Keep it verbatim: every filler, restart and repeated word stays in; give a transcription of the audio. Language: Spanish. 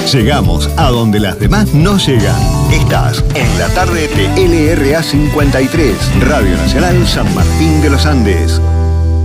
Llegamos a donde las demás no llegan. Estás en la tarde de L R A cincuenta y tres, Radio Nacional San Martín de los Andes.